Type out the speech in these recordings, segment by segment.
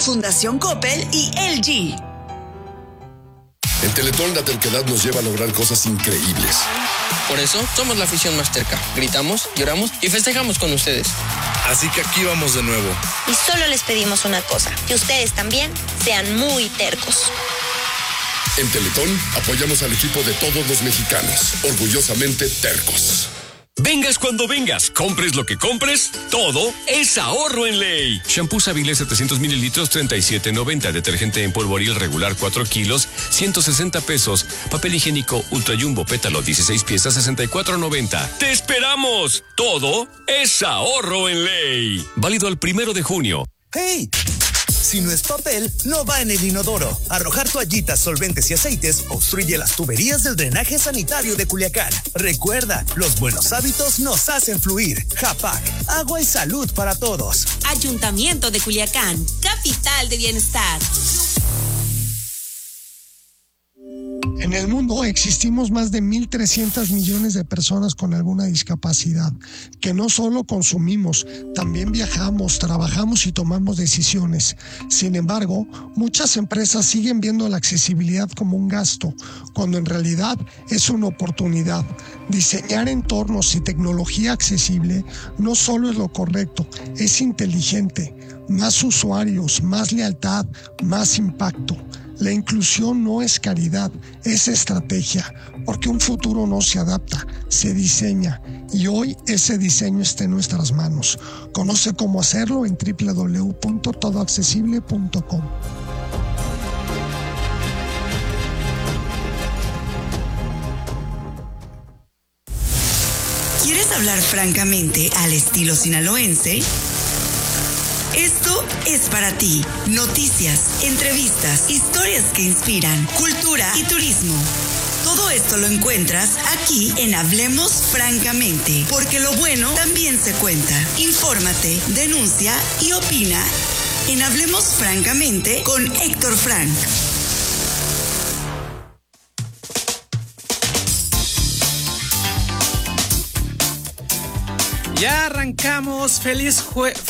Fundación Coppel y LG. En Teletón la terquedad nos lleva a lograr cosas increíbles. Por eso somos la afición más terca. Gritamos, lloramos y festejamos con ustedes. Así que aquí vamos de nuevo. Y solo les pedimos una cosa, que ustedes también sean muy tercos. En Teletón apoyamos al equipo de todos los mexicanos. Orgullosamente tercos. Vengas cuando vengas, compres lo que compres, todo es ahorro en Ley. Shampoo Savile 700 mililitros, 37.90. Detergente en polvo Ariel regular 4 kilos, 160 pesos. Papel higiénico Ultra Jumbo Pétalo 16 piezas, 64.90. ¡Te esperamos! Todo es ahorro en Ley. Válido al 1 de junio. ¡Hey! Si no es papel, no va en el inodoro. Arrojar toallitas, solventes y aceites obstruye las tuberías del drenaje sanitario de Culiacán. Recuerda, los buenos hábitos nos hacen fluir. Japac, agua y salud para todos. Ayuntamiento de Culiacán, capital de bienestar. En el mundo existimos más de 1.300 millones de personas con alguna discapacidad, que no solo consumimos, también viajamos, trabajamos y tomamos decisiones. Sin embargo, muchas empresas siguen viendo la accesibilidad como un gasto, cuando en realidad es una oportunidad. Diseñar entornos y tecnología accesible no solo es lo correcto, es inteligente. Más usuarios, más lealtad, más impacto. La inclusión no es caridad, es estrategia, porque un futuro no se adapta, se diseña, y hoy ese diseño está en nuestras manos. Conoce cómo hacerlo en www.todoaccesible.com. ¿Quieres hablar francamente al estilo sinaloense? Esto es para ti. Noticias, entrevistas, historias que inspiran, cultura y turismo. Todo esto lo encuentras aquí en Hablemos Francamente, porque lo bueno también se cuenta. Infórmate, denuncia y opina en Hablemos Francamente con Héctor Frank. Ya arrancamos, feliz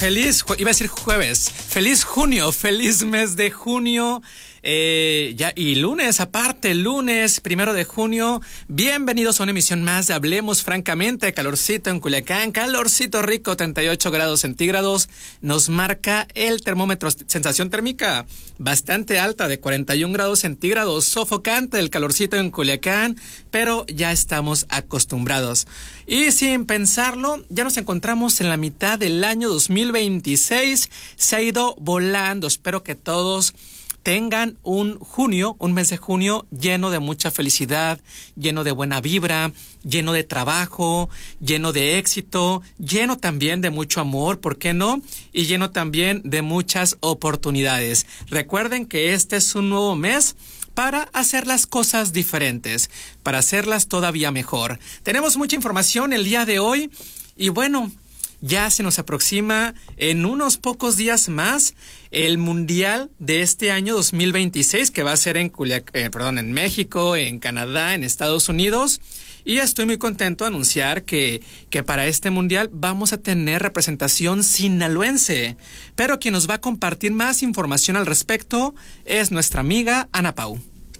junio, feliz mes de junio. Y lunes, aparte, lunes 1 de junio. Bienvenidos a una emisión más de Hablemos Francamente. Calorcito en Culiacán, calorcito rico, 38 grados centígrados. Nos marca el termómetro, sensación térmica bastante alta de 41 grados centígrados. Sofocante el calorcito en Culiacán, pero ya estamos acostumbrados. Y sin pensarlo, ya nos encontramos en la mitad del año 2026. Se ha ido volando. Espero que todos tengan un mes de junio lleno de mucha felicidad, lleno de buena vibra, lleno de trabajo, lleno de éxito, lleno también de mucho amor, ¿por qué no? Y lleno también de muchas oportunidades. Recuerden que este es un nuevo mes para hacer las cosas diferentes, para hacerlas todavía mejor. Tenemos mucha información el día de hoy y bueno, ya se nos aproxima en unos pocos días más el Mundial de este año 2026, que va a ser en México, en Canadá, en Estados Unidos. Y estoy muy contento de anunciar que para este Mundial vamos a tener representación sinaloense. Pero quien nos va a compartir más información al respecto es nuestra amiga Ana Pau.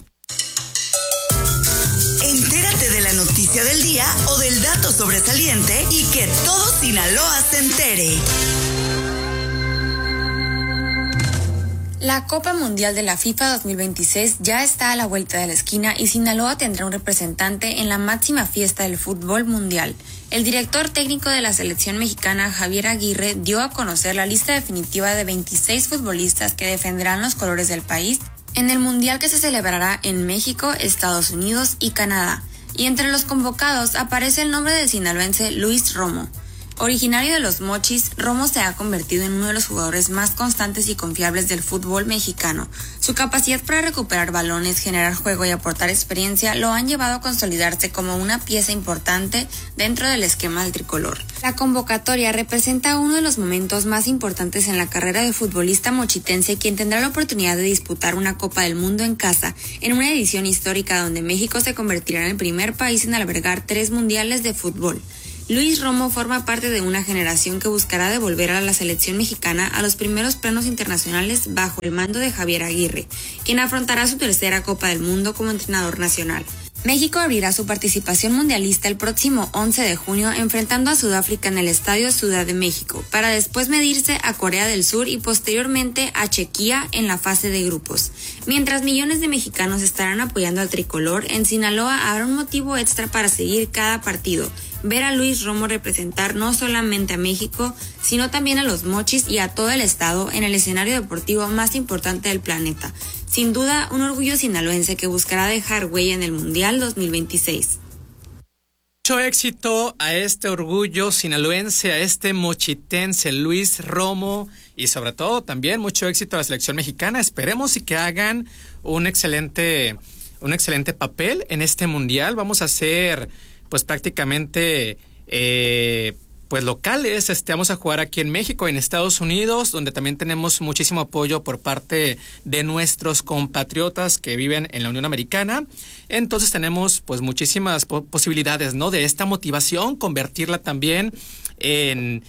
Entérate de la noticia del día o del dato sobresaliente y que todo Sinaloa se entere. La Copa Mundial de la FIFA 2026 ya está a la vuelta de la esquina y Sinaloa tendrá un representante en la máxima fiesta del fútbol mundial. El director técnico de la selección mexicana, Javier Aguirre, dio a conocer la lista definitiva de 26 futbolistas que defenderán los colores del país en el Mundial que se celebrará en México, Estados Unidos y Canadá. Y entre los convocados aparece el nombre del sinaloense Luis Romo. Originario de Los Mochis, Romo se ha convertido en uno de los jugadores más constantes y confiables del fútbol mexicano. Su capacidad para recuperar balones, generar juego y aportar experiencia lo han llevado a consolidarse como una pieza importante dentro del esquema del tricolor. La convocatoria representa uno de los momentos más importantes en la carrera del futbolista mochitense, quien tendrá la oportunidad de disputar una Copa del Mundo en casa, en una edición histórica donde México se convertirá en el primer país en albergar 3 mundiales de fútbol. Luis Romo forma parte de una generación que buscará devolver a la selección mexicana a los primeros planos internacionales bajo el mando de Javier Aguirre, quien afrontará su tercera Copa del Mundo como entrenador nacional. México abrirá su participación mundialista el próximo 11 de junio enfrentando a Sudáfrica en el Estadio Ciudad de México, para después medirse a Corea del Sur y posteriormente a Chequia en la fase de grupos. Mientras millones de mexicanos estarán apoyando al tricolor, en Sinaloa habrá un motivo extra para seguir cada partido: ver a Luis Romo representar no solamente a México, sino también a los Mochis y a todo el estado en el escenario deportivo más importante del planeta. Sin duda, un orgullo sinaloense que buscará dejar huella en el Mundial 2026. Mucho éxito a este orgullo sinaloense, a este mochitense Luis Romo, y sobre todo también mucho éxito a la selección mexicana. Esperemos y que hagan un excelente papel en este Mundial. Vamos a hacer pues prácticamente pues locales. Vamos a jugar aquí en México, en Estados Unidos, donde también tenemos muchísimo apoyo por parte de nuestros compatriotas que viven en la Unión Americana. Entonces tenemos pues muchísimas posibilidades, ¿no? De esta motivación, convertirla también en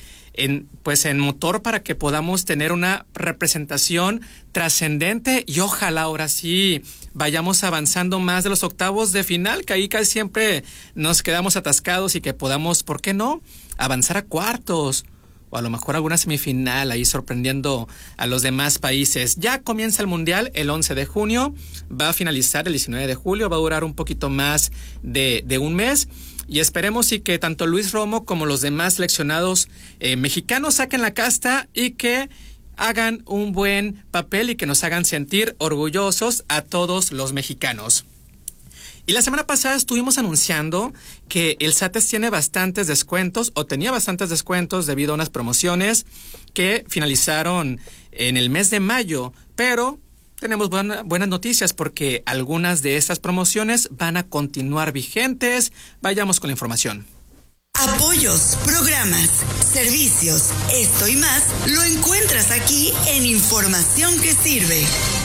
motor para que podamos tener una representación trascendente y ojalá ahora sí vayamos avanzando más de los octavos de final, que ahí casi siempre nos quedamos atascados, y que podamos, ¿por qué no?, avanzar a cuartos o a lo mejor alguna semifinal ahí sorprendiendo a los demás países. Ya comienza el Mundial el 11 de junio, va a finalizar el 19 de julio, va a durar un poquito más de un mes. Y esperemos y que tanto Luis Romo como los demás seleccionados mexicanos saquen la casta y que hagan un buen papel y que nos hagan sentir orgullosos a todos los mexicanos. Y la semana pasada estuvimos anunciando que el SATES tiene bastantes descuentos, o tenía bastantes descuentos debido a unas promociones que finalizaron en el mes de mayo, pero tenemos buenas noticias porque algunas de estas promociones van a continuar vigentes. Vayamos con la información. Apoyos, programas, servicios, esto y más lo encuentras aquí en Información que Sirve.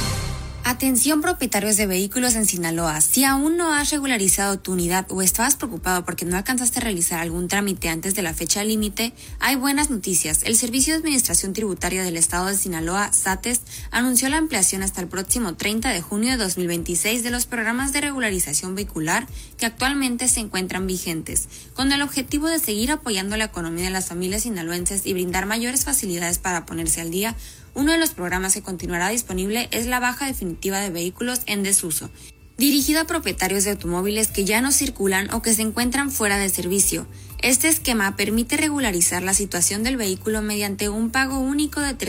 Atención propietarios de vehículos en Sinaloa, si aún no has regularizado tu unidad o estabas preocupado porque no alcanzaste a realizar algún trámite antes de la fecha límite, hay buenas noticias. El Servicio de Administración Tributaria del Estado de Sinaloa, SATES, anunció la ampliación hasta el próximo 30 de junio de 2026 de los programas de regularización vehicular que actualmente se encuentran vigentes, con el objetivo de seguir apoyando la economía de las familias sinaloenses y brindar mayores facilidades para ponerse al día. Uno de los programas que continuará disponible es la baja definitiva de vehículos en desuso, dirigido a propietarios de automóviles que ya no circulan o que se encuentran fuera de servicio. Este esquema permite regularizar la situación del vehículo mediante un pago único de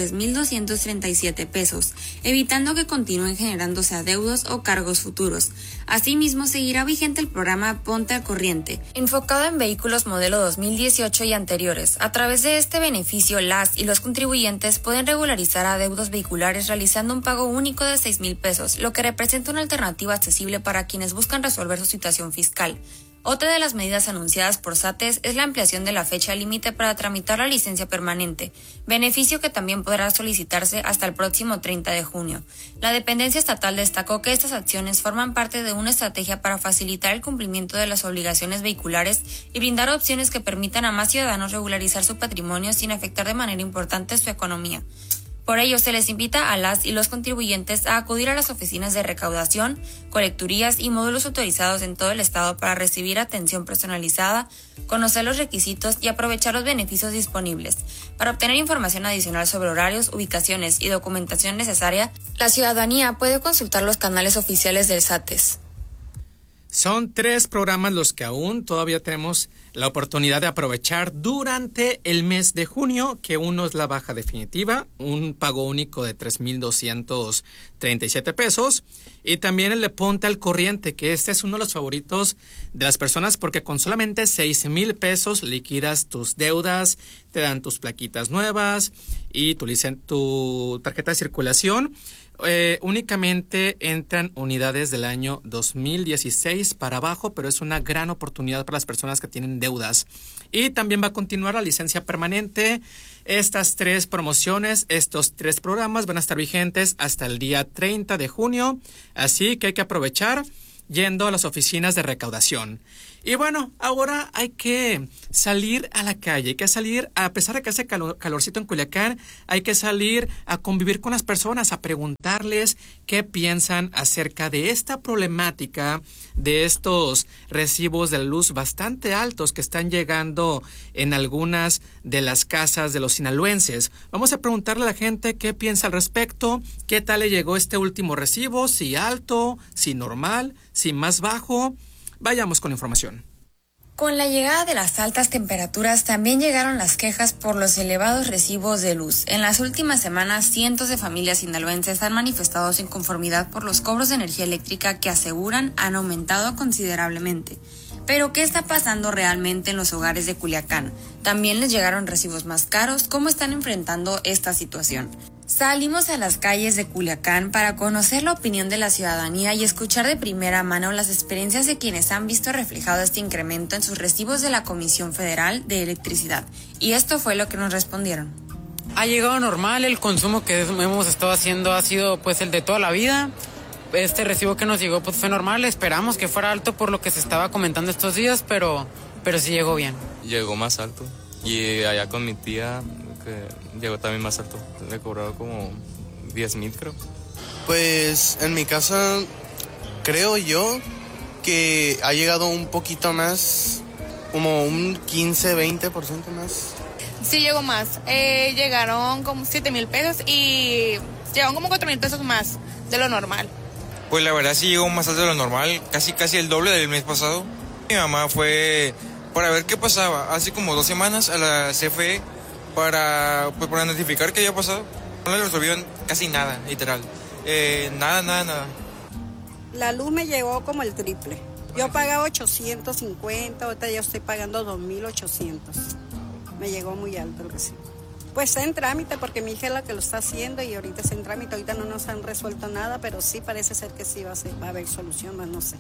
3,237 pesos, evitando que continúen generándose adeudos o cargos futuros. Asimismo, seguirá vigente el programa Ponte al Corriente, enfocado en vehículos modelo 2018 y anteriores. A través de este beneficio, las y los contribuyentes pueden regularizar adeudos vehiculares realizando un pago único de 6,000 pesos, lo que representa una alternativa accesible para quienes buscan resolver su situación fiscal. Otra de las medidas anunciadas por SATES es la ampliación de la fecha límite para tramitar la licencia permanente, beneficio que también podrá solicitarse hasta el próximo 30 de junio. La dependencia estatal destacó que estas acciones forman parte de una estrategia para facilitar el cumplimiento de las obligaciones vehiculares y brindar opciones que permitan a más ciudadanos regularizar su patrimonio sin afectar de manera importante su economía. Por ello, se les invita a las y los contribuyentes a acudir a las oficinas de recaudación, colecturías y módulos autorizados en todo el estado para recibir atención personalizada, conocer los requisitos y aprovechar los beneficios disponibles. Para obtener información adicional sobre horarios, ubicaciones y documentación necesaria, la ciudadanía puede consultar los canales oficiales del SATES. Son 3 programas los que aún todavía tenemos la oportunidad de aprovechar durante el mes de junio, que uno es la baja definitiva, un pago único de 3,237 pesos, y también el de Ponte al Corriente, que este es uno de los favoritos de las personas porque con solamente 6,000 pesos liquidas tus deudas, te dan tus plaquitas nuevas y tu tarjeta de circulación. Únicamente entran unidades del año 2016 para abajo, pero es una gran oportunidad para las personas que tienen deudas. Y también va a continuar la licencia permanente. Estas 3 promociones, estos 3 programas van a estar vigentes hasta el día 30 de junio, así que hay que aprovechar yendo a las oficinas de recaudación. Y bueno, ahora hay que salir a la calle, hay que salir, a pesar de que hace calorcito en Culiacán, hay que salir a convivir con las personas, a preguntarles qué piensan acerca de esta problemática, de estos recibos de luz bastante altos que están llegando en algunas de las casas de los sinaloenses. Vamos a preguntarle a la gente qué piensa al respecto, qué tal le llegó este último recibo, si alto, si normal, si más bajo. Vayamos con la información. Con la llegada de las altas temperaturas también llegaron las quejas por los elevados recibos de luz. En las últimas semanas, cientos de familias sinaloenses han manifestado su inconformidad por los cobros de energía eléctrica que aseguran han aumentado considerablemente. Pero, ¿qué está pasando realmente en los hogares de Culiacán? ¿También les llegaron recibos más caros? ¿Cómo están enfrentando esta situación? Salimos a las calles de Culiacán para conocer la opinión de la ciudadanía y escuchar de primera mano las experiencias de quienes han visto reflejado este incremento en sus recibos de la Comisión Federal de Electricidad. Y esto fue lo que nos respondieron. Ha llegado normal, el consumo que hemos estado haciendo ha sido pues el de toda la vida. Este recibo que nos llegó pues fue normal, esperamos que fuera alto por lo que se estaba comentando estos días, pero sí llegó bien. Llegó más alto y allá con mi tía que llegó también más alto, le cobraron como 10,000 creo. Pues en mi casa creo yo que ha llegado un poquito más, como un 15-20% más. Sí llegó más, llegaron como 7,000 pesos y llegaron como 4,000 pesos más de lo normal. Pues la verdad sí llegó más alto de lo normal, casi el doble del mes pasado. Mi mamá fue para ver qué pasaba, hace como 2 semanas a la CFE para notificar qué había pasado. No le resolvieron casi nada, literal. Nada. La luz me llegó como el triple. Yo pagaba 850, ahorita yo estoy pagando 2,800. Me llegó muy alto el recibo. Pues está en trámite porque mi hija es la que lo está haciendo y ahorita está en trámite. Ahorita no nos han resuelto nada, pero sí parece ser que sí va a haber solución, más no sé.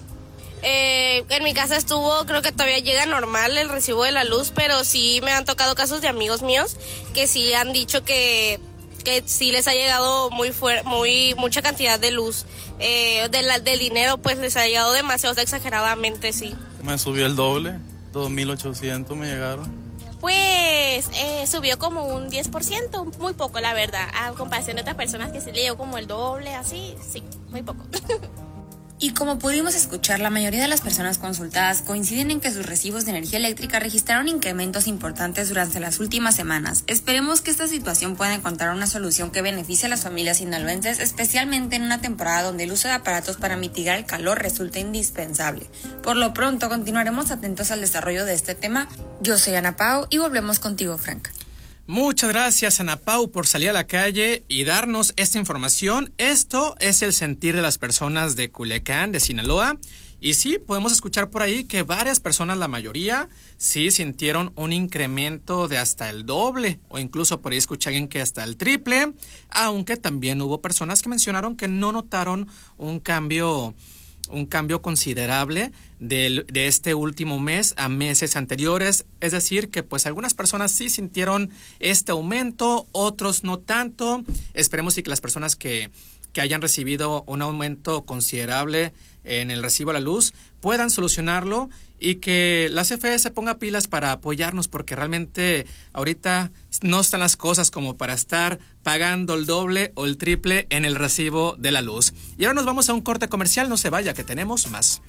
En mi casa creo que todavía llega normal el recibo de la luz, pero sí me han tocado casos de amigos míos que sí han dicho que sí les ha llegado mucha cantidad de luz. Del dinero pues les ha llegado demasiado, exageradamente, sí. Me subió el doble, 2,800 me llegaron. Pues subió como un 10%, muy poco la verdad, a comparación de otras personas que sí le llegó como el doble, así, sí, muy poco. Y como pudimos escuchar, la mayoría de las personas consultadas coinciden en que sus recibos de energía eléctrica registraron incrementos importantes durante las últimas semanas. Esperemos que esta situación pueda encontrar una solución que beneficie a las familias sinaloenses, especialmente en una temporada donde el uso de aparatos para mitigar el calor resulta indispensable. Por lo pronto, continuaremos atentos al desarrollo de este tema. Yo soy Ana Pau y volvemos contigo, Frank. Muchas gracias, Ana Pau, por salir a la calle y darnos esta información. Esto es el sentir de las personas de Culiacán, de Sinaloa. Y sí, podemos escuchar por ahí que varias personas, la mayoría, sí sintieron un incremento de hasta el doble, o incluso por ahí escuché a alguien que hasta el triple, aunque también hubo personas que mencionaron que no notaron un cambio considerable de este último mes a meses anteriores. Es decir, que pues algunas personas sí sintieron este aumento, otros no tanto. Esperemos y que las personas que hayan recibido un aumento considerable en el recibo a la luz puedan solucionarlo y que la CFE se ponga pilas para apoyarnos, porque realmente ahorita no están las cosas como para estar pagando el doble o el triple en el recibo de la luz. Y ahora nos vamos a un corte comercial, no se vaya que tenemos más.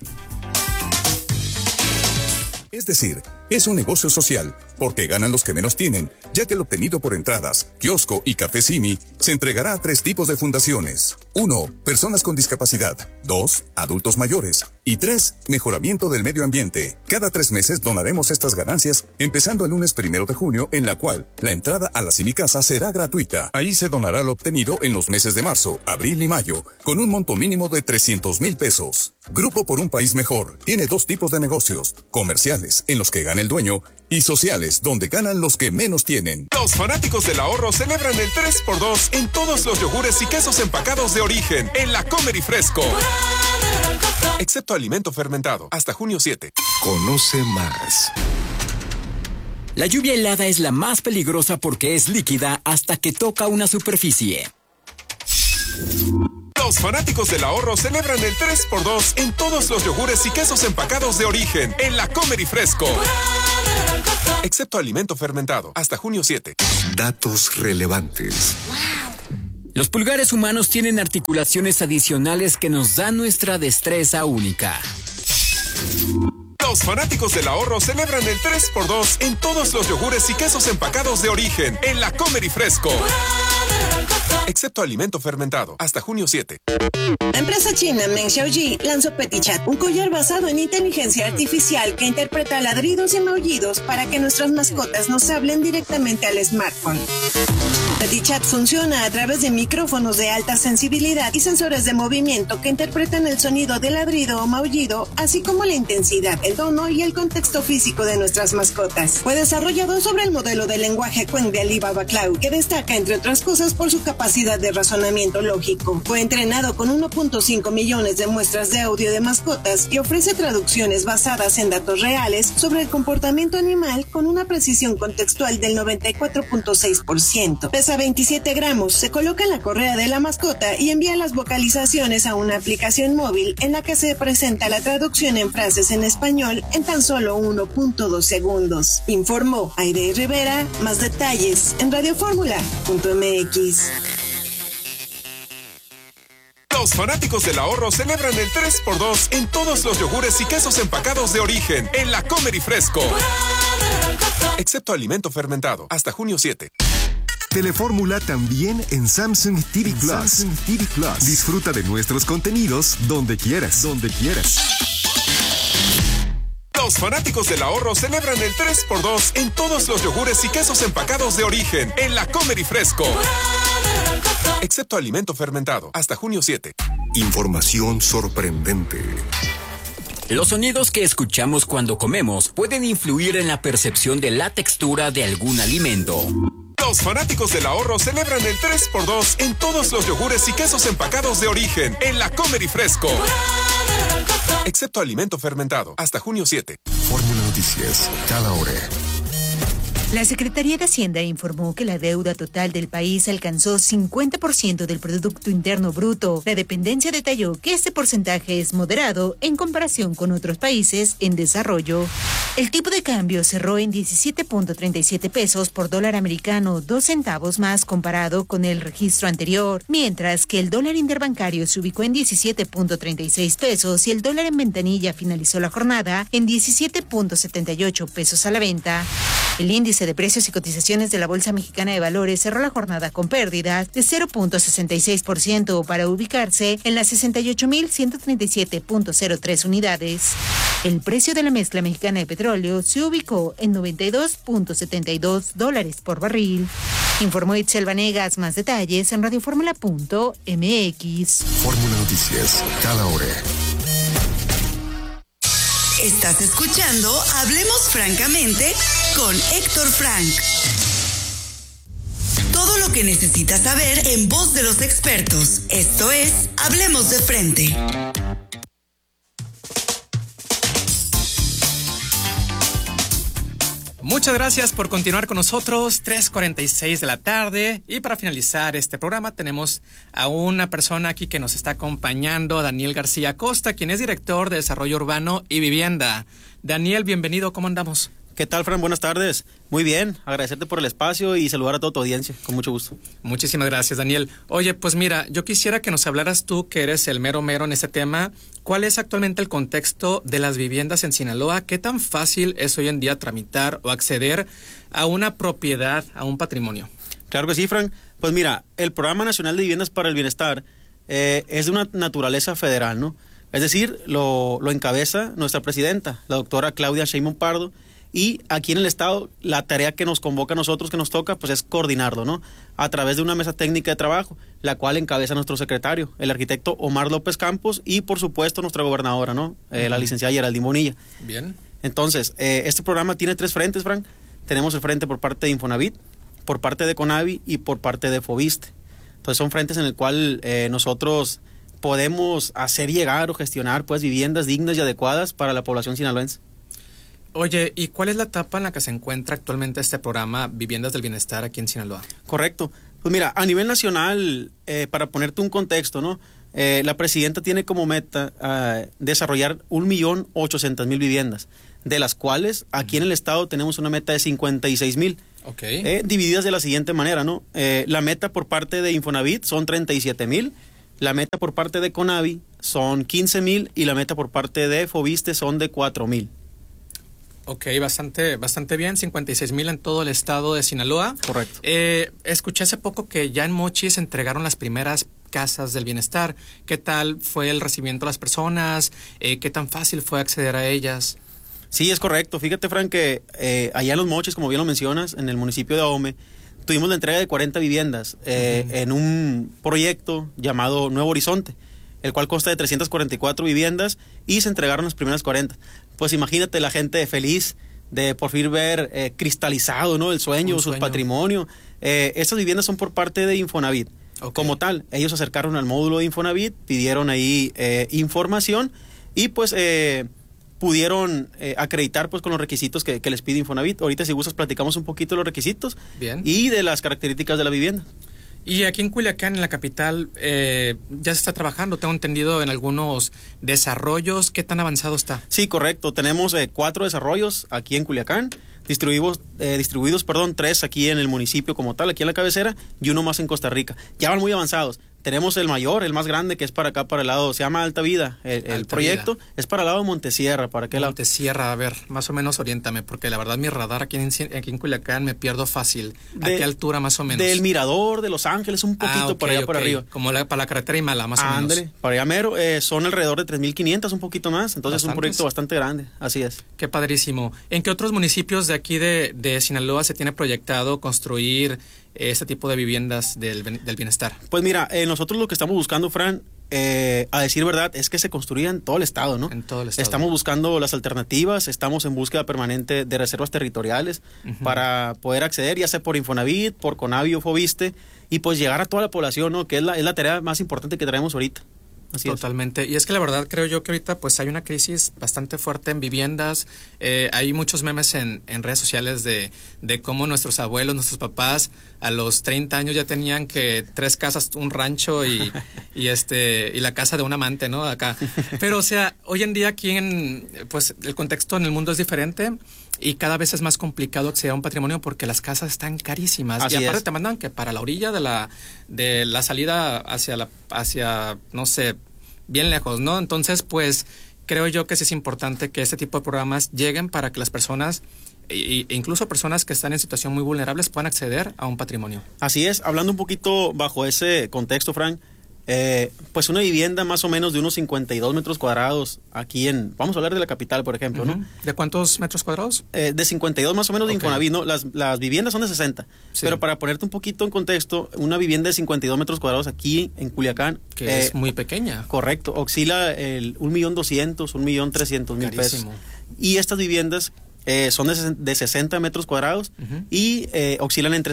Es decir, es un negocio social, porque ganan los que menos tienen, ya que el obtenido por entradas, kiosco y café Simi se entregará a 3 tipos de fundaciones. 1. Personas con discapacidad. 2. Adultos mayores. Y 3. Mejoramiento del medio ambiente. Cada 3 meses donaremos estas ganancias, empezando el lunes 1 de junio, en la cual la entrada a la Simi Casa será gratuita. Ahí se donará lo obtenido en los meses de marzo, abril y mayo, con un monto mínimo de 300,000 pesos. Grupo por un País Mejor tiene 2 tipos de negocios: comerciales, en los que gana el dueño, y sociales, donde ganan los que menos tienen. Los fanáticos del ahorro celebran el 3x2 en todos los yogures y quesos empacados de origen en la Comer y Fresco. Excepto alimento fermentado, hasta junio 7. Conoce más. La lluvia helada es la más peligrosa porque es líquida hasta que toca una superficie. Los fanáticos del ahorro celebran el 3x2 en todos los yogures y quesos empacados de origen en la Comer y Fresco. Excepto alimento fermentado, hasta junio 7. Datos relevantes. Los pulgares humanos tienen articulaciones adicionales que nos dan nuestra destreza única. Los fanáticos del ahorro celebran el 3x2 en todos los yogures y quesos empacados de origen en la Comer y Fresco. Excepto alimento fermentado, hasta junio 7. La empresa china Meng Xiaoji lanzó Petit Chat, un collar basado en inteligencia artificial que interpreta ladridos y maullidos para que nuestras mascotas nos hablen directamente al smartphone. Petit Chat funciona a través de micrófonos de alta sensibilidad y sensores de movimiento que interpretan el sonido de ladrido o maullido, así como la intensidad, el tono y el contexto físico de nuestras mascotas. Fue desarrollado sobre el modelo de lenguaje Qwen de Alibaba Cloud, que destaca, entre otras cosas, por su capacidad de razonamiento lógico. Fue entrenado con 1.5 millones de muestras de audio de mascotas y ofrece traducciones basadas en datos reales sobre el comportamiento animal con una precisión contextual del 94.6%. Pesa 27 gramos, se coloca en la correa de la mascota y envía las vocalizaciones a una aplicación móvil en la que se presenta la traducción en frases en español en tan solo 1.2 segundos. Informó Aire Rivera. Más detalles en radioformula.mx. Los fanáticos del ahorro celebran el 3x2 en todos los yogures y quesos empacados de origen en la Comer y Fresco. Excepto alimento fermentado, hasta junio 7. Telefórmula también en Samsung TV Plus. Disfruta de nuestros contenidos donde quieras. Los fanáticos del ahorro celebran el 3x2 en todos los yogures y quesos empacados de origen en la Comer y Fresco. Excepto alimento fermentado, hasta junio 7. Información sorprendente. Los sonidos que escuchamos cuando comemos pueden influir en la percepción de la textura de algún alimento. Los fanáticos del ahorro celebran el 3x2 en todos los yogures y quesos empacados de origen en la Comer y Fresco. Excepto alimento fermentado, hasta junio 7. Fórmula Noticias, cada hora. La Secretaría de Hacienda informó que la deuda total del país alcanzó 50% del Producto Interno Bruto. La dependencia detalló que este porcentaje es moderado en comparación con otros países en desarrollo. El tipo de cambio cerró en 17.37 pesos por dólar americano, 2 centavos más comparado con el registro anterior, mientras que el dólar interbancario se ubicó en 17.36 pesos y el dólar en ventanilla finalizó la jornada en 17.78 pesos a la venta. El índice de precios y cotizaciones de la Bolsa Mexicana de Valores cerró la jornada con pérdidas de 0.66% para ubicarse en las 68.137.03 unidades. El precio de la mezcla mexicana de petróleo se ubicó en $92.72 por barril. Informó Itzel Vanegas. Más detalles en radioformula.mx. Fórmula Noticias, cada hora. Estás escuchando Hablemos Francamente con Héctor Frank. Todo lo que necesitas saber en voz de los expertos. Esto es Hablemos de Frente. Muchas gracias por continuar con nosotros, 3:46 de la tarde. Y para finalizar este programa tenemos a una persona aquí que nos está acompañando, Daniel García Costa, quien es director de Desarrollo Urbano y Vivienda. Daniel, bienvenido, ¿cómo andamos? ¿Qué tal, Fran? Buenas tardes. Muy bien, agradecerte por el espacio y saludar a toda tu audiencia, con mucho gusto. Muchísimas gracias, Daniel. Oye, pues mira, yo quisiera que nos hablaras tú, que eres el mero en este tema. ¿Cuál es actualmente el contexto de las viviendas en Sinaloa? ¿Qué tan fácil es hoy en día tramitar o acceder a una propiedad, a un patrimonio? Claro que sí, Fran. Pues mira, el Programa Nacional de Viviendas para el Bienestar es de una naturaleza federal, ¿no? Es decir, lo encabeza nuestra presidenta, la doctora Claudia Sheinbaum Pardo. Y aquí en el Estado, la tarea que nos convoca a nosotros, que nos toca, pues es coordinarlo, ¿no? A través de una mesa técnica de trabajo, la cual encabeza nuestro secretario, el arquitecto Omar López Campos, y por supuesto nuestra gobernadora, ¿no? La licenciada Geraldine Bonilla. Bien. Entonces, este programa tiene 3 frentes, Frank. Tenemos el frente por parte de Infonavit, por parte de Conavi y por parte de Fobiste. Entonces son frentes en el cual nosotros podemos hacer llegar o gestionar pues viviendas dignas y adecuadas para la población sinaloense. Oye, ¿y cuál es la etapa en la que se encuentra actualmente este programa Viviendas del Bienestar aquí en Sinaloa? Correcto. Pues mira, a nivel nacional, para ponerte un contexto, ¿no? La presidenta tiene como meta desarrollar 1.800.000 viviendas, de las cuales aquí en el estado tenemos una meta de 56.000. Okay. Divididas de la siguiente manera, ¿no? La meta por parte de Infonavit son 37.000, la meta por parte de Conavi son 15.000 y la meta por parte de Foviste son de 4.000. Ok, bastante bien, 56,000 en todo el estado de Sinaloa. Correcto. Escuché hace poco que ya en Mochis se entregaron las primeras casas del bienestar. ¿Qué tal fue el recibimiento de las personas? ¿Qué tan fácil fue acceder a ellas? Sí, es correcto. Fíjate, Frank, que allá en Los Mochis, como bien lo mencionas, en el municipio de Ahome, tuvimos la entrega de 40 viviendas en un proyecto llamado Nuevo Horizonte, el cual consta de 344 viviendas y se entregaron las primeras 40. Pues imagínate la gente feliz de por fin ver cristalizado, ¿no?, el sueño, su patrimonio. Estas viviendas son por parte de Infonavit. Okay. Como tal, ellos se acercaron al módulo de Infonavit, pidieron ahí información y pues pudieron acreditar pues con los requisitos que les pide Infonavit. Ahorita, si gustas, platicamos un poquito de los requisitos. Bien. Y de las características de la vivienda. Y aquí en Culiacán, en la capital, ya se está trabajando, tengo entendido, en algunos desarrollos. ¿Qué tan avanzado está? Sí, correcto. Tenemos 4 desarrollos aquí en Culiacán, distribuidos, 3 aquí en el municipio como tal, aquí en la cabecera, y 1 más en Costa Rica. Ya van muy avanzados. Tenemos el mayor, el más grande, que es para acá, para el lado, se llama Alta Vida. El proyecto es para el lado de Montesierra. ¿Para qué lado? Montesierra, a ver, más o menos oriéntame, porque la verdad mi radar aquí en Culiacán me pierdo fácil. ¿A qué altura más o menos? Del Mirador, de Los Ángeles, un poquito para allá, para arriba. Como para la carretera Imala, más o menos. Ándale, para allá mero, son alrededor de 3.500, un poquito más. Entonces es un proyecto bastante grande, así es. Qué padrísimo. ¿En qué otros municipios de aquí de Sinaloa se tiene proyectado construir este tipo de viviendas del bienestar? Pues mira, nosotros lo que estamos buscando, Fran, a decir verdad, es que se construya en todo el estado, ¿no? En todo el estado. Estamos buscando las alternativas, estamos en búsqueda permanente de reservas territoriales para poder acceder, ya sea por Infonavit, por Conavi o Foviste, y pues llegar a toda la población, ¿no? Que es la tarea más importante que traemos ahorita. Así Totalmente. Y es que la verdad creo yo que ahorita pues hay una crisis bastante fuerte en viviendas. Hay muchos memes en redes sociales de cómo nuestros abuelos, nuestros papás a los 30 años ya tenían que 3 casas, un rancho y la casa de un amante, ¿no? Acá. Pero o sea, hoy en día aquí pues el contexto en el mundo es diferente y cada vez es más complicado acceder a un patrimonio porque las casas están carísimas. Así y aparte es. te mandan que para la orilla de la salida hacia no sé, bien lejos, ¿no? Entonces, pues, creo yo que sí es importante que este tipo de programas lleguen para que las personas, e incluso personas que están en situación muy vulnerables, puedan acceder a un patrimonio. Así es. Hablando un poquito bajo ese contexto, Frank, pues una vivienda más o menos de unos 52 metros cuadrados aquí vamos a hablar de la capital, por ejemplo, ¿no? ¿De cuántos metros cuadrados? De 52 más o menos de Infonavit, ¿no? Las viviendas son de 60. Sí. Pero para ponerte un poquito en contexto, una vivienda de 52 metros cuadrados aquí en Culiacán. Que es muy pequeña. Correcto. Oscila el 1.200.000, 1.300.000 pesos. Y estas viviendas son de 60 metros cuadrados y oscilan entre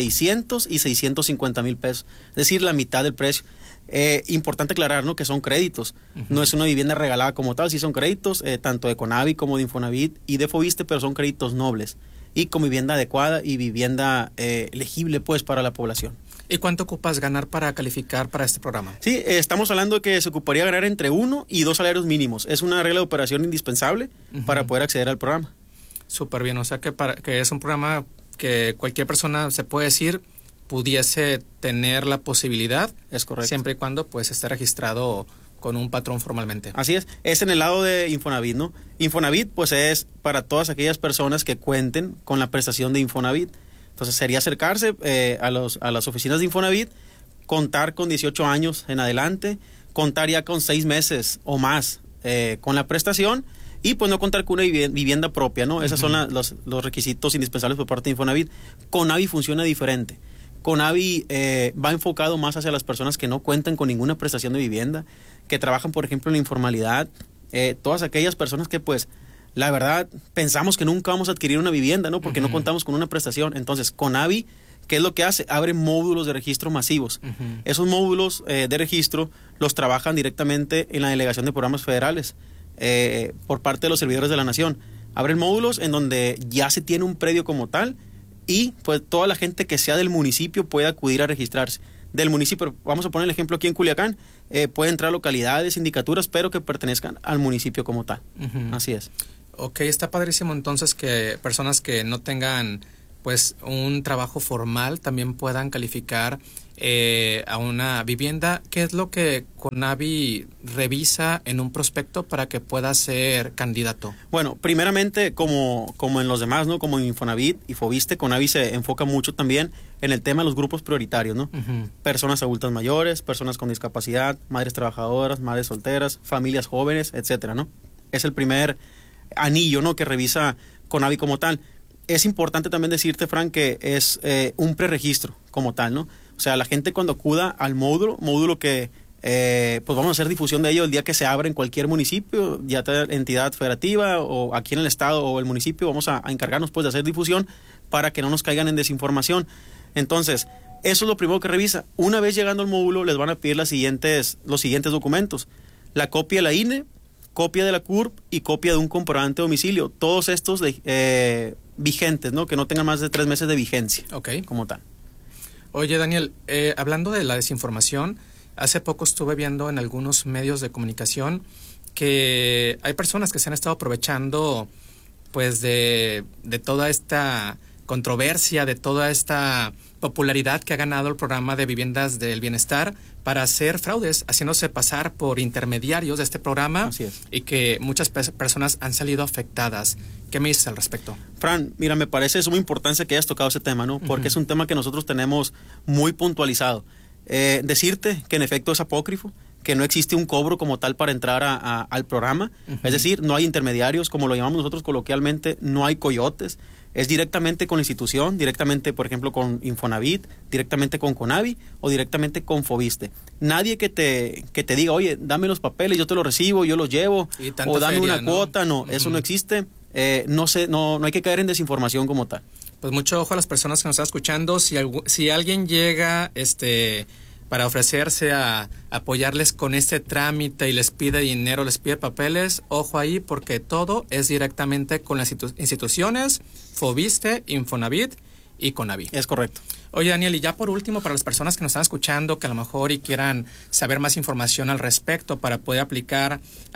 600 y 650,000 pesos. Es decir, la mitad del precio. Importante aclarar, ¿no?, que son créditos. No es una vivienda regalada como tal, sí son créditos, tanto de Conavi como de Infonavit y de Foviste, pero son créditos nobles y con vivienda adecuada y vivienda legible pues para la población. ¿Y cuánto ocupas ganar para calificar para este programa? Sí, estamos hablando de que se ocuparía ganar entre 1 y 2 salarios mínimos. Es una regla de operación indispensable para poder acceder al programa. Súper bien, o sea que es un programa que cualquier persona, se puede decir, pudiese tener la posibilidad. Es correcto. Siempre y cuando pues esté registrado con un patrón formalmente. Así es en el lado de Infonavit, ¿no? Infonavit pues es para todas aquellas personas que cuenten con la prestación de Infonavit. Entonces sería acercarse a las oficinas de Infonavit, contar con 18 años en adelante, contar ya con 6 meses o más con la prestación y pues no contar con una vivienda propia, ¿no? Esos son los requisitos indispensables por parte de Infonavit. Conavi funciona diferente. Conavi va enfocado más hacia las personas que no cuentan con ninguna prestación de vivienda, que trabajan, por ejemplo, en la informalidad, todas aquellas personas que, pues, la verdad, pensamos que nunca vamos a adquirir una vivienda, ¿no? Porque no contamos con una prestación. Entonces, Conavi, ¿qué es lo que hace? Abre módulos de registro masivos. Esos módulos de registro los trabajan directamente en la Delegación de Programas Federales por parte de los servidores de la Nación. Abren módulos en donde ya se tiene un predio como tal y pues toda la gente que sea del municipio puede acudir a registrarse. Del municipio, vamos a poner el ejemplo aquí en Culiacán, puede entrar a localidades, sindicaturas, pero que pertenezcan al municipio como tal. Así es. Ok, está padrísimo entonces que personas que no tengan pues un trabajo formal también puedan calificar a una vivienda. ¿Qué es lo que CONAVI revisa en un prospecto para que pueda ser candidato? Bueno, primeramente, como en los demás, ¿no? Como en Infonavit y Foviste, CONAVI se enfoca mucho también en el tema de los grupos prioritarios, ¿no? Personas adultas mayores, personas con discapacidad, madres trabajadoras, madres solteras, familias jóvenes, etcétera, ¿no? Es el primer anillo, ¿no?, que revisa CONAVI como tal. Es importante también decirte, Frank, que es un preregistro como tal, ¿no? O sea, la gente cuando acuda al módulo que pues vamos a hacer difusión de ello el día que se abra en cualquier municipio, ya sea entidad federativa o aquí en el estado o el municipio, vamos a encargarnos pues de hacer difusión para que no nos caigan en desinformación. Entonces, eso es lo primero que revisa. Una vez llegando al módulo les van a pedir los siguientes documentos: la copia de la INE, copia de la CURP y copia de un comprobante de domicilio. Todos estos vigentes, ¿no? Que no tengan más de 3 meses de vigencia. Ok. Como tal. Oye, Daniel, hablando de la desinformación, hace poco estuve viendo en algunos medios de comunicación que hay personas que se han estado aprovechando pues de toda esta controversia, de toda esta popularidad que ha ganado el programa de viviendas del bienestar para hacer fraudes, haciéndose pasar por intermediarios de este programa. Así es. Y que muchas personas han salido afectadas. ¿Qué me dices al respecto? Fran, mira, me parece de suma importancia que hayas tocado ese tema, ¿no? Porque es un tema que nosotros tenemos muy puntualizado. Decirte que en efecto es apócrifo, que no existe un cobro como tal para entrar al programa. Es decir, no hay intermediarios, como lo llamamos nosotros coloquialmente, no hay coyotes. Es directamente con la institución, directamente, por ejemplo, con Infonavit, directamente con CONAVI o directamente con Foviste. Nadie que te diga, oye, dame los papeles, yo te los recibo, yo los llevo, o dame una cuota, no, eso no existe. No hay que caer en desinformación como tal. Pues mucho ojo a las personas que nos están escuchando. Si alguien llega para ofrecerse a apoyarles con este trámite y les pide dinero, les pide papeles, ojo ahí, porque todo es directamente con las instituciones, Foviste, Infonavit y CONAVI. Es correcto. Oye, Daniel, y ya por último, para las personas que nos están escuchando, que a lo mejor y quieran saber más información al respecto para poder aplicar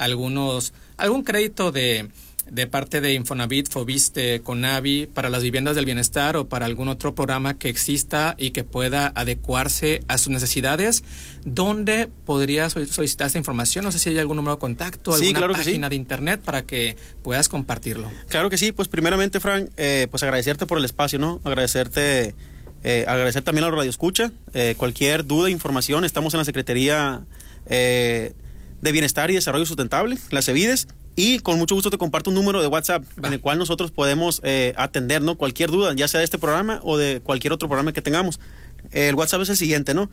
algún crédito de parte de Infonavit, Foviste, CONAVI para las viviendas del bienestar o para algún otro programa que exista y que pueda adecuarse a sus necesidades, ¿dónde podría solicitar esta información? No sé si hay algún número de contacto, alguna página de internet para que puedas compartirlo. Claro que sí. Pues primeramente, Frank, pues agradecerte por el espacio, ¿no? Agradecer también a la radioescucha. Cualquier duda, información, estamos en la Secretaría de Bienestar y Desarrollo Sustentable, la CEBIDES. Y con mucho gusto te comparto un número de WhatsApp en el cual nosotros podemos atender, ¿no?, cualquier duda, ya sea de este programa o de cualquier otro programa que tengamos. El WhatsApp es el siguiente, ¿no?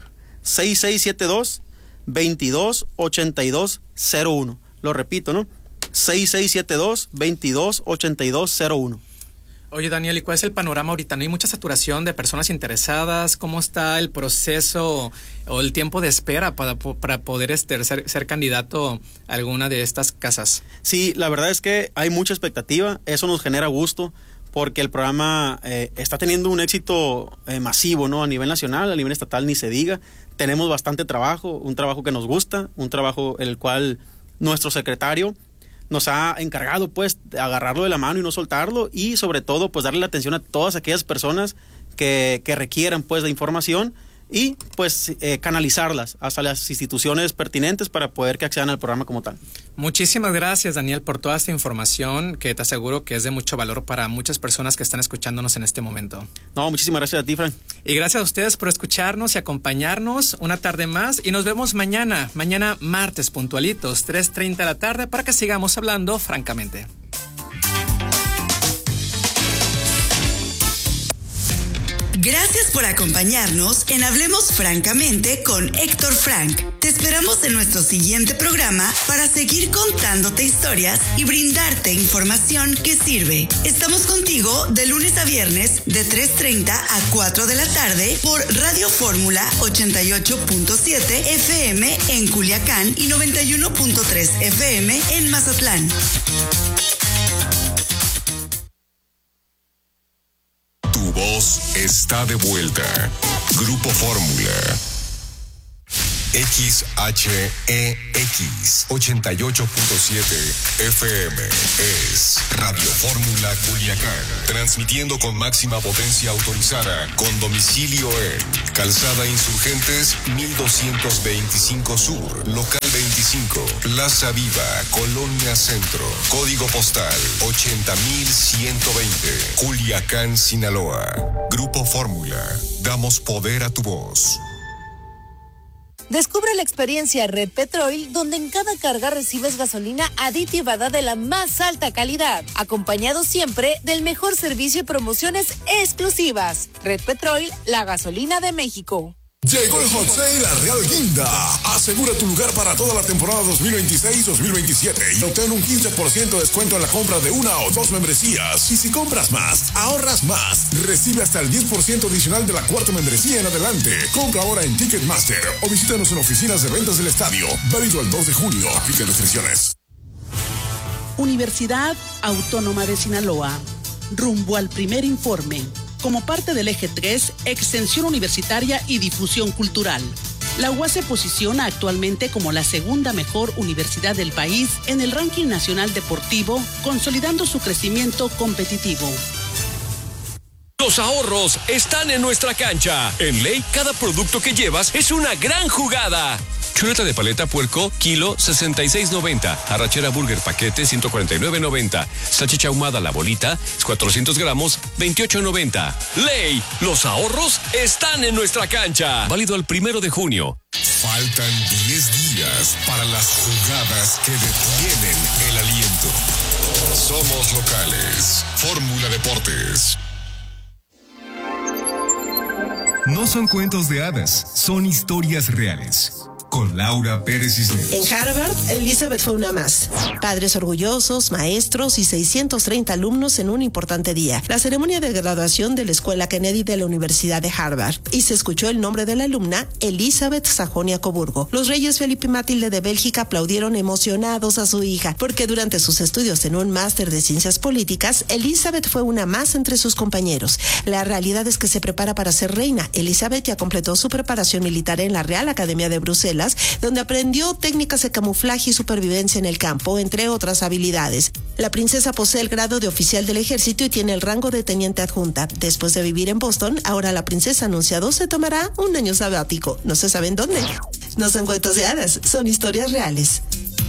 6672-228201. Lo repito, ¿no? 6672-228201. Oye, Daniel, ¿y cuál es el panorama ahorita? ¿No hay mucha saturación de personas interesadas? ¿Cómo está el proceso o el tiempo de espera para poder ser candidato a alguna de estas casas? Sí, la verdad es que hay mucha expectativa. Eso nos genera gusto porque el programa está teniendo un éxito masivo, ¿no? A nivel nacional, a nivel estatal, ni se diga. Tenemos bastante trabajo, un trabajo que nos gusta, un trabajo en el cual nuestro secretario nos ha encargado pues de agarrarlo de la mano y no soltarlo, y sobre todo pues darle la atención a todas aquellas personas que requieran pues de información y pues canalizarlas hasta las instituciones pertinentes para poder que accedan al programa como tal. Muchísimas gracias, Daniel, por toda esta información que te aseguro que es de mucho valor para muchas personas que están escuchándonos en este momento. No, muchísimas gracias a ti, Frank. Y gracias a ustedes por escucharnos y acompañarnos una tarde más, y nos vemos mañana martes puntualitos, 3:30 de la tarde, para que sigamos hablando francamente. Gracias por acompañarnos en Hablemos Francamente con Héctor Frank. Te esperamos en nuestro siguiente programa para seguir contándote historias y brindarte información que sirve. Estamos contigo de lunes a viernes de 3:30 a 4 de la tarde por Radio Fórmula 88.7 FM en Culiacán y 91.3 FM en Mazatlán. Tu voz está de vuelta. Grupo Fórmula. XHEX 88.7 FM es Radio Fórmula Culiacán, transmitiendo con máxima potencia autorizada, con domicilio en Calzada Insurgentes 1225 Sur, Local 25, Plaza Viva, Colonia Centro, Código Postal 80120, Culiacán, Sinaloa. Grupo Fórmula, damos poder a tu voz. Descubre la experiencia Red Petrol, donde en cada carga recibes gasolina aditivada de la más alta calidad, acompañado siempre del mejor servicio y promociones exclusivas. Red Petrol, la gasolina de México. Llegó el Hot Sale a Real Guinda. Asegura tu lugar para toda la temporada 2026-2027 y obtén un 15% de descuento en la compra de una o dos membresías. Y si compras más, ahorras más. Recibe hasta el 10% adicional de la cuarta membresía en adelante. Compra ahora en Ticketmaster o visítanos en oficinas de ventas del estadio. Válido el 2 de junio. Aplica restricciones. Universidad Autónoma de Sinaloa. Rumbo al primer informe. Como parte del eje 3, extensión universitaria y difusión cultural. La UAS se posiciona actualmente como la segunda mejor universidad del país en el ranking nacional deportivo, consolidando su crecimiento competitivo. Los ahorros están en nuestra cancha. En Ley, cada producto que llevas es una gran jugada. Chuleta de paleta puerco, kilo 66.90. Arrachera burger paquete 149.90. Salchicha ahumada la bolita, 400 gramos, 28.90. Ley, los ahorros están en nuestra cancha. Válido el 1 de junio. Faltan 10 días para las jugadas que detienen el aliento. Somos locales. Fórmula Deportes. No son cuentos de hadas, son historias reales. Con Laura Pérez Cisneros. En Harvard, Elizabeth fue una más. Padres orgullosos, maestros y 630 alumnos en un importante día. La ceremonia de graduación de la Escuela Kennedy de la Universidad de Harvard. Y se escuchó el nombre de la alumna, Elizabeth Sajonia-Coburgo. Los reyes Felipe y Matilde de Bélgica aplaudieron emocionados a su hija, porque durante sus estudios en un máster de ciencias políticas, Elizabeth fue una más entre sus compañeros. La realidad es que se prepara para ser reina. Elizabeth ya completó su preparación militar en la Real Academia de Bruselas, donde aprendió técnicas de camuflaje y supervivencia en el campo, entre otras habilidades. La princesa posee el grado de oficial del ejército y tiene el rango de teniente adjunta. Después de vivir en Boston, ahora la princesa anunciado se tomará un año sabático. No se sabe en dónde. No son cuentos de hadas, son historias reales.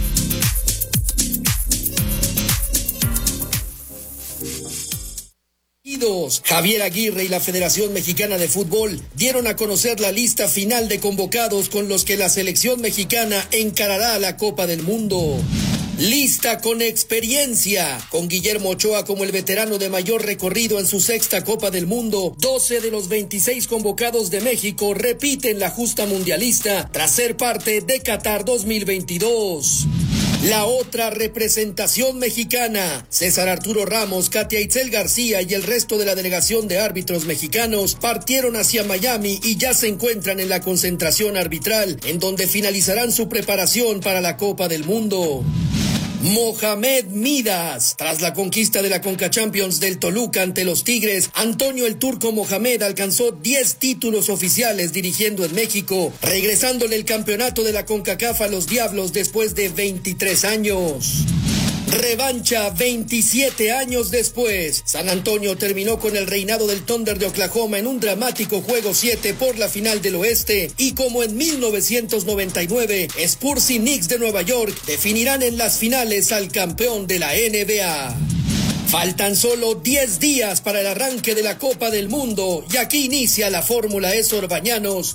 Javier Aguirre y la Federación Mexicana de Fútbol dieron a conocer la lista final de convocados con los que la selección mexicana encarará a la Copa del Mundo. Lista con experiencia, con Guillermo Ochoa como el veterano de mayor recorrido en su sexta Copa del Mundo. 12 de los 26 convocados de México repiten la justa mundialista tras ser parte de Qatar 2022. La otra representación mexicana, César Arturo Ramos, Katia Itzel García y el resto de la delegación de árbitros mexicanos partieron hacia Miami y ya se encuentran en la concentración arbitral, en donde finalizarán su preparación para la Copa del Mundo. Mohamed Midas. Tras la conquista de la Conca Champions del Toluca ante los Tigres, Antonio el Turco Mohamed alcanzó 10 títulos oficiales dirigiendo en México, regresándole el campeonato de la CONCACAF a los Diablos después de 23 años. Revancha 27 años después. San Antonio terminó con el reinado del Thunder de Oklahoma en un dramático juego 7 por la final del oeste, y como en 1999, Spurs y Knicks de Nueva York definirán en las finales al campeón de la NBA. Faltan solo 10 días para el arranque de la Copa del Mundo y aquí inicia la Fórmula E Sor Bañanos